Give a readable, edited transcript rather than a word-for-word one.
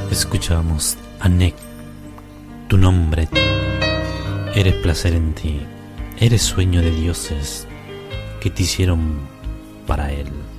Escuchamos a Nek, tu nombre, eres placer en ti, eres sueño de dioses que te hicieron para él.